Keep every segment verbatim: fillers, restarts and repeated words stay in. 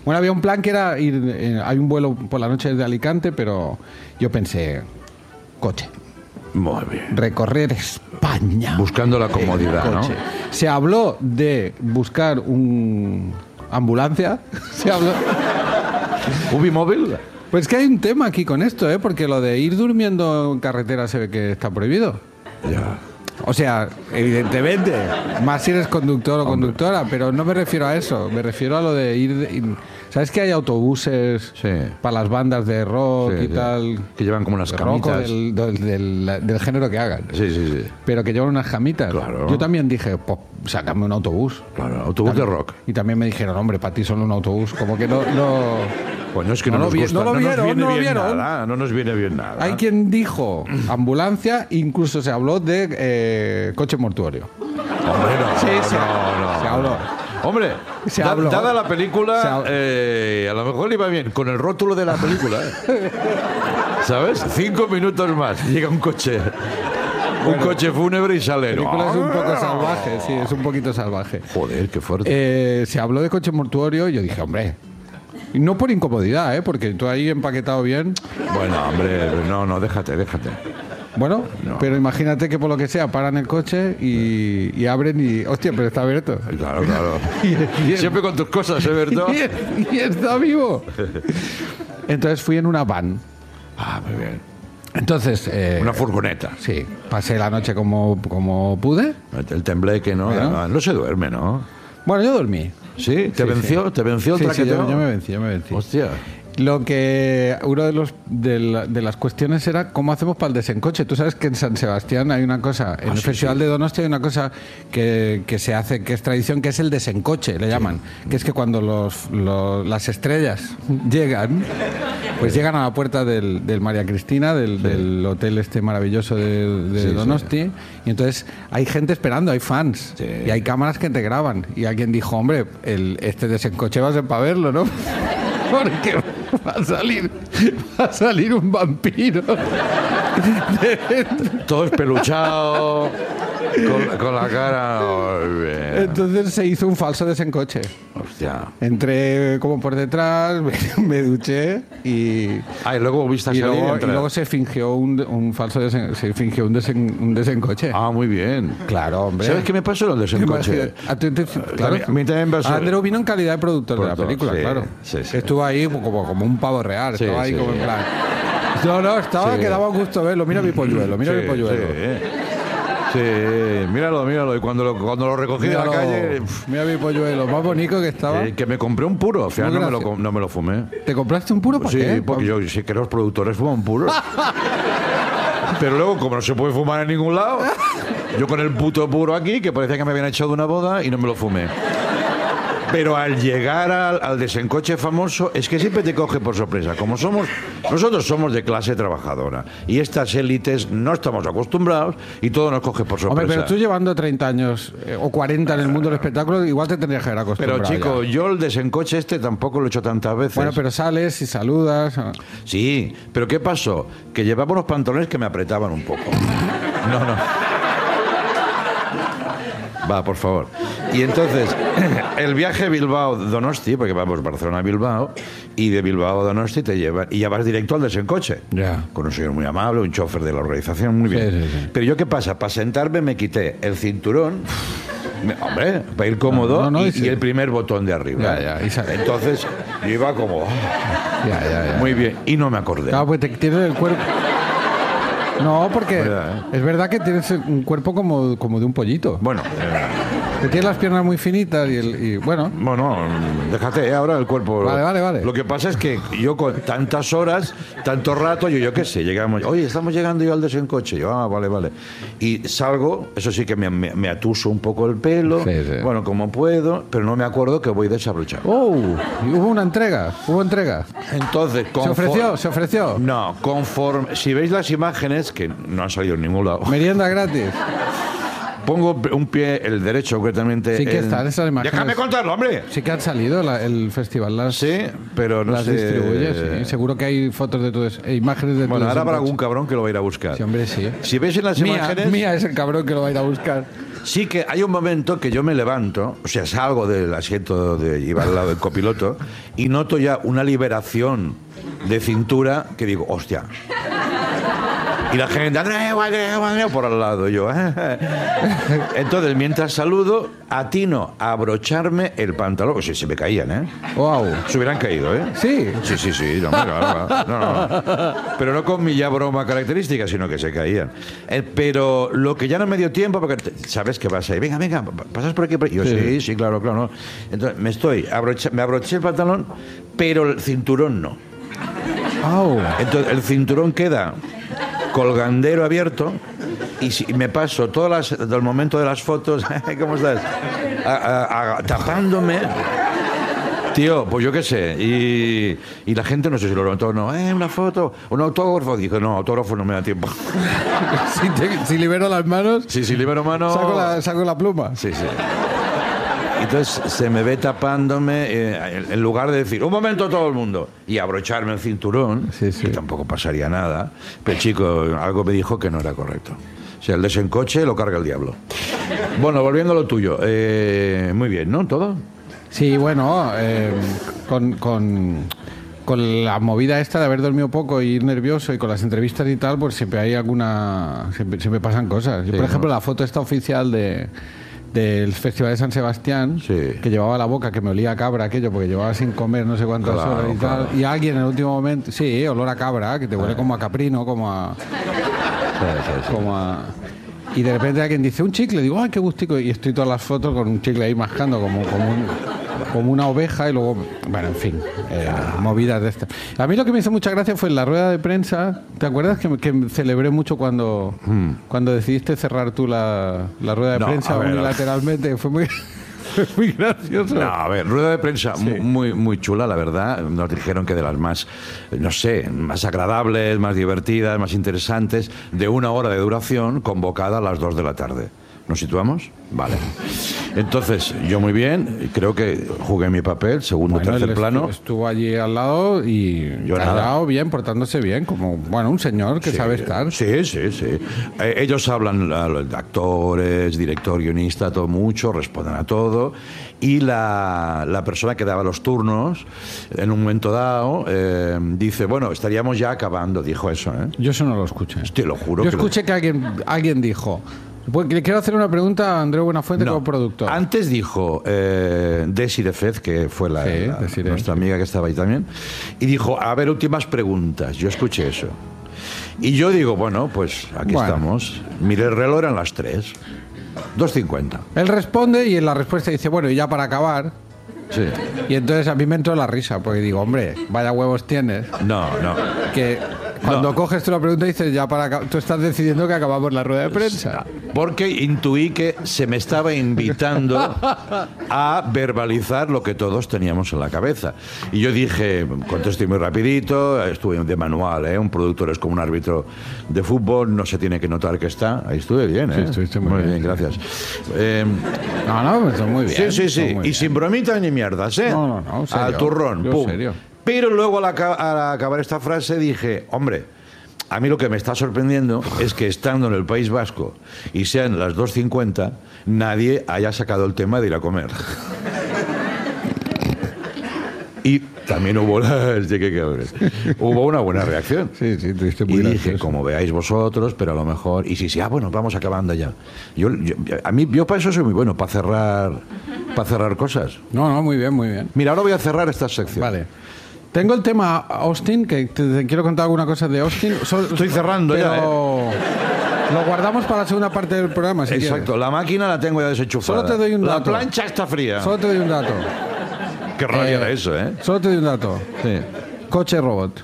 Bueno, había un plan que era ir... Eh, hay un vuelo por la noche desde Alicante, pero yo pensé... Coche. Muy bien. Recorrer España. Buscando la comodidad, ¿no? Se habló de buscar un... ambulancia. Se habló... ¿Ubimóvil? Pues que hay un tema aquí con esto, ¿eh? Porque lo de ir durmiendo en carretera se ve que está prohibido. Ya. O sea, evidentemente, más si eres conductor o Hombre. conductora, pero no me refiero a eso, me refiero a lo de ir... ir ¿sabes que hay autobuses Sí. para las bandas de rock Sí, y sí. tal? Que llevan como unas De rock o camitas. del, del, del, del género que hagan. Sí, sí, sí. Pero que llevan unas jamitas. Claro. Yo también dije, pues, sácame un autobús. Claro, autobús También- de rock. Y también me dijeron, hombre, para ti solo un autobús. Como que no... no... Pues no es que no, No lo nos vi- gusta, no lo no vieron, nos viene no lo bien vieron. nada, no nos viene bien nada. Hay quien dijo ambulancia, incluso se habló de eh, coche mortuorio. Hombre, no, Sí, sí. no, no. Se habló. Hombre, Se da- habló. dada la Se película, habló. eh, a lo mejor iba bien, con el rótulo de la película, ¿eh? ¿Sabes? Cinco minutos más, llega un coche. Un coche fúnebre y sale. La película es un poco ¡Ah! salvaje, sí, es un poquito salvaje. Joder, qué fuerte. Eh, se habló de coche mortuorio y yo dije, hombre, y no por incomodidad, ¿eh? Porque tú ahí empaquetado bien. Bueno, hombre, no, no, déjate, déjate. Bueno, No. pero imagínate que por lo que sea paran el coche y, y abren y... Hostia, pero está abierto. Claro, claro. Y, y- Siempre con tus cosas, ¿eh, Berto? y- y está vivo. Entonces fui en una van. Ah, muy bien. Entonces... eh, Una furgoneta. Sí, pasé la noche como, como pude. El tembleque, ¿no? Bueno. Ah, no se duerme, ¿no? Bueno, yo dormí. ¿Sí? ¿Te Sí, venció? sí. ¿Te venció el Sí, sí, traqueteo? yo, yo me vencí, yo me vencí. Hostia. Lo que uno de los de, la- de las cuestiones era cómo hacemos para el desencoche. Tú sabes que en San Sebastián hay una cosa, en Ah, el sí, Festival sí. de Donosti hay una cosa que, que se hace, que es tradición, que es el desencoche, le llaman. Que es que cuando los, los- las estrellas llegan, pues llegan a la puerta del, del María Cristina, del, del hotel este maravilloso de, de Sí, sí. Donosti, y entonces hay gente esperando, hay fans, Sí. y hay cámaras que te graban. Y alguien dijo, hombre, el, este desencoche va a ser para verlo, ¿no? Porque va a salir, va a salir un vampiro. Todo espeluchado, con, con la cara... Muy bien. Entonces se hizo un falso desencoche. Hostia. Entré como por detrás, me, me duché y, Ah, y luego viste a y, salir y luego, y entrar. luego se fingió un, un falso desen- se fingió un, desen- un desencoche. Ah, muy bien. Claro, hombre. ¿Sabes qué me pasó en el desencoche? A ti te- claro. A mí- a mí también me pasó. Andreu vino en calidad de productor, de la Productor, película, sí, claro. sí, sí. Estuvo ahí como, como un pavo real, Sí, estaba ahí sí. como en plan... No, no, estaba Sí. que daba gusto verlo. Mira mi polluelo, mira Sí, mi polluelo. Sí, sí, míralo, míralo. Y cuando lo, cuando lo recogí de la Míralo, calle, pf, mira mi polluelo, más bonito que estaba. eh, que me compré un puro. Al final Muy no me, lo, gracioso. com- no me lo fumé. ¿Te compraste un puro para Sí, qué? porque yo sí que los productores fuman puros. Pero luego, como no se puede fumar en ningún lado, yo con el puto puro aquí, que parecía que me habían echado de una boda y no me lo fumé. Pero al llegar al, al desencoche famoso, es que siempre te coge por sorpresa. Como somos, nosotros somos de clase trabajadora y estas élites no estamos acostumbrados y todo nos coge por sorpresa. Hombre, pero tú llevando treinta años eh, o cuarenta en el mundo del espectáculo, igual te tendrías que haber Pero acostumbrado. chico, ya. yo el desencoche este tampoco lo he hecho tantas veces. Bueno, pero sales y saludas. ah. Sí, pero ¿qué pasó? Que llevaba unos pantalones que me apretaban un poco. No, no. Va, por favor. Y entonces, el viaje Bilbao-Donosti, porque vamos Barcelona-Bilbao, y de Bilbao a Donosti te llevan, y ya vas directo al desencoche. Ya. Con un señor muy amable, un chofer de la organización, muy bien. Sí, sí, sí. Pero yo, ¿qué pasa? Para sentarme me quité el cinturón, me- hombre, para ir cómodo, No, no, no, y, y sí. y el primer botón de arriba. Ya, ya, y sale. Entonces, yo iba como... ah, Ya, ya, ya. muy bien, y no me acordé. Claro, pues te tienes el cuerpo. No, porque Verdad, ¿eh? es verdad que tienes un cuerpo como, como de un pollito. Bueno, eh, Que tienes las piernas muy finitas y, el, y bueno. bueno, déjate, eh, ahora el cuerpo. Vale, vale, vale. Lo que pasa es que yo con tantas horas, tanto rato, yo, yo qué sé, llegamos, oye, estamos llegando yo al desencoche. Yo, ah, vale, vale. Y salgo, eso sí que me, me, me atuso un poco el pelo, Sí, sí. bueno, como puedo, pero no me acuerdo que voy desabrochado. ¡Oh! Y hubo una entrega, hubo entrega. Entonces, ¿Se ofreció? ¿Se ofreció? No, conforme. Si veis las imágenes, que no han salido en ningún lado, Merienda gratis. pongo un pie, el derecho concretamente. Sí que en- están esas imágenes. Déjame contarlo, hombre. Sí que han salido la- el festival, las, Sí, pero no las sé. distribuye, sí. Seguro que hay fotos de tu des- e imágenes de tu Bueno, ahora habrá desencoche. algún cabrón que lo va a ir a buscar. Sí, hombre, sí. Si veis en las Mía, imágenes. mía es el cabrón que lo va a ir a buscar. Sí que hay un momento que yo me levanto, o sea, salgo del asiento de iba al lado del copiloto y noto ya una liberación de cintura que digo, hostia. Y la gente, Andreu, Andreu, Andreu, por al lado yo. Entonces, mientras saludo, atino a abrocharme el pantalón. Pues sí, se me caían, ¿eh? Wow. Se hubieran caído, ¿eh? Sí. Sí, sí, sí. No, no, no, no, no. Pero no con mi ya broma característica, sino que se caían. Eh, pero lo que ya no me dio tiempo, porque te, sabes que vas ahí, venga, venga, pasas por aquí. Por aquí. Yo, sí. sí, sí, claro, claro. No. Entonces, me estoy, abrocha, me abroché el pantalón, pero el cinturón no. Wow. Entonces, el cinturón queda colgandero abierto y si me paso todo las, el momento de las fotos, ¿cómo estás? A, a, a, tapándome. Tío, pues yo qué sé. Y, y la gente, no sé si lo notó o no. Eh, una foto, un autógrafo. Dijo, no, autógrafo no me da tiempo. si, te, si libero las manos. Sí, si libero manos. Saco la, saco la pluma. Sí, sí. Entonces se me ve tapándome, eh, en lugar de decir, un momento todo el mundo, y abrocharme el cinturón, sí, sí. que tampoco pasaría nada. Pero chico, algo me dijo que no era correcto. O sea, el desencoche lo carga el diablo. Bueno, volviendo a lo tuyo. Eh, muy bien, ¿no? ¿Todo? Sí, bueno, eh, con, con, con la movida esta de haber dormido poco y ir nervioso y con las entrevistas y tal, pues siempre hay alguna... Siempre, siempre pasan cosas. Yo, Sí, por ejemplo, ¿no? la foto esta oficial de... del Festival de San Sebastián, Sí. que llevaba la boca, que me olía a cabra aquello, porque llevaba sin comer no sé cuántas Claro, horas y claro. tal, y alguien en el último momento, sí, olor a cabra, que te huele como a caprino, como a... Sí, sí, sí. como a... Y de repente alguien dice, un chicle, digo, ay, qué gustico, y estoy todas las fotos con un chicle ahí mascando como, como, un, como una oveja, y luego, bueno, en fin, eh, movidas de estas. A mí lo que me hizo mucha gracia fue en la rueda de prensa, ¿te acuerdas que, que celebré mucho cuando, hmm. cuando decidiste cerrar tú la, la rueda de No, prensa a ver, unilateralmente? Fue muy... muy gracioso. No, a ver, rueda de prensa Sí. muy, muy chula, la verdad. Nos dijeron que de las más, no sé, más agradables, más divertidas, más interesantes, de una hora de duración, convocada a las dos de la tarde. ¿Nos situamos? Vale. Entonces, yo muy bien, creo que jugué mi papel, segundo, Bueno, tercer él plano. estuvo, estuvo allí al lado y Yo callado, nada. bien, portándose bien, como, bueno, un señor que Sí, sabe estar. Sí, sí, sí. Eh, ellos hablan, la- los actores, director, guionista, todo mucho, responden a todo. Y la, la persona que daba los turnos, en un momento dado, eh, dice, bueno, estaríamos ya acabando, dijo eso, ¿eh? Yo eso no lo escuché. Te lo juro Yo que lo- escuché que alguien, alguien dijo... Pues, le quiero hacer una pregunta a Andreu Buenafuente No. como productor. Antes dijo eh, Desi de Fez, que fue la, Sí, la- Desiree, nuestra sí. amiga que estaba ahí también, y dijo, a ver, últimas preguntas. Yo escuché eso. Y yo digo, bueno, pues aquí Bueno. estamos. Miré el reloj, eran las tres. dos cincuenta. Él responde y en la respuesta dice, bueno, y ya para acabar. Sí. Y entonces a mí me entró la risa, porque digo, hombre, vaya huevos tienes. No, no. Que cuando No. coges tú la pregunta dices, ya para acabar, tú estás decidiendo que acabamos la rueda de prensa. Porque intuí que se me estaba invitando a verbalizar lo que todos teníamos en la cabeza. Y yo dije, contesté muy rapidito, estuve de manual, ¿eh? Un productor es como un árbitro de fútbol, no se tiene que notar que está. Ahí estuve bien, ¿eh? Sí, estuviste muy bien. gracias. Eh, No, no, pues está muy bien. sí, sí, está sí. muy Y bien. sin bromitas ni mierdas, ¿eh? No, no, no, serio. Al turrón, Yo pum. serio. Pero luego al, aca- al acabar esta frase dije, hombre, a mí lo que me está sorprendiendo es que estando en el País Vasco y sean las dos cincuenta, nadie haya sacado el tema de ir a comer. Y también hubo, la, sí, qué cabrones. Hubo una buena reacción. Sí, sí, tuviste muy Y dije, gracioso. como veáis vosotros, pero a lo mejor... Y sí, sí, ah, bueno, vamos acabando ya. Yo, yo- a mí, yo para eso soy muy bueno, para cerrar, para cerrar cosas. No, no, muy bien, muy bien. Mira, ahora voy a cerrar esta sección. Vale. Tengo el tema Austin, que te, te quiero contar alguna cosa de Austin. Sol- Estoy cerrando pero ya, Lo guardamos para la segunda parte del programa, si Exacto, quieres. la máquina la tengo ya desenchufada. Solo te doy un La dato. plancha está fría. Solo te doy un dato. Qué rabia Eh, era eso, ¿eh? Solo te doy un dato. Sí. Coche robot.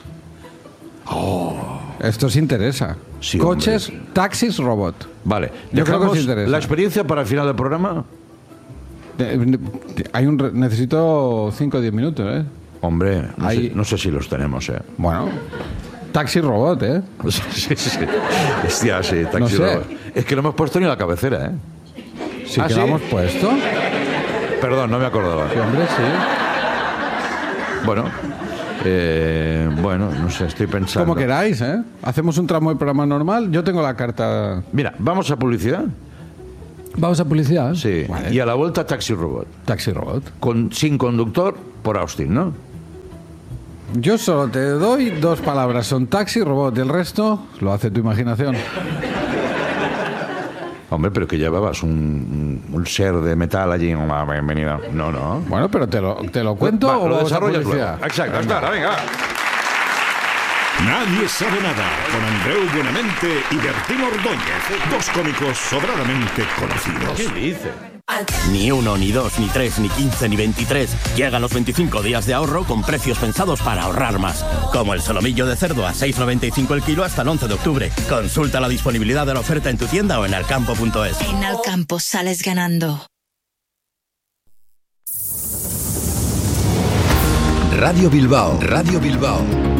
Esto os interesa. Sí, Coches, taxis robot. Vale. Yo creo que os Dejamos interesa. la experiencia para el final del programa. De- de- Hay un re- necesito cinco o diez minutos, ¿eh? Hombre, no, Ahí- sé, no sé si los tenemos, ¿eh? Bueno. Taxi robot, ¿eh? Sí, sí. Hostia, sí, taxi No sé. robot. Es que no hemos puesto ni la cabecera, ¿eh? Sí, ¿Ah, que sí? lo hemos puesto. Perdón, no me acordaba. Sí, hombre, sí. Bueno, eh, bueno, no sé, estoy pensando. Como queráis, ¿eh? Hacemos un tramo de programa normal. Yo tengo la carta. Mira, vamos a publicidad. Vamos a publicidad. Sí. Vale. Y a la vuelta, Taxi Robot. Taxi Robot. Con, sin conductor, por Austin, ¿no? Yo solo te doy dos palabras. Son Taxi Robot. El resto lo hace tu imaginación. Hombre, pero que llevabas un, un ser de metal allí en la bienvenida. No, no. Bueno, pero te lo, te lo cuento Va, o lo vamos a desarrollas publicidad. luego. Exacto, venga. Está, venga. Nadie sabe nada, con Andreu Buenamente y Bertín Ordóñez, dos cómicos sobradamente conocidos. ¿Qué dice? Ni uno, ni dos, ni tres, ni quince, ni veintitrés. Llegan los veinticinco días de ahorro con precios pensados para ahorrar más. Como el solomillo de cerdo a seis noventa y cinco el kilo hasta el once de octubre. Consulta la disponibilidad de la oferta en tu tienda o en alcampo punto es. En Alcampo sales ganando. Radio Bilbao, Radio Bilbao.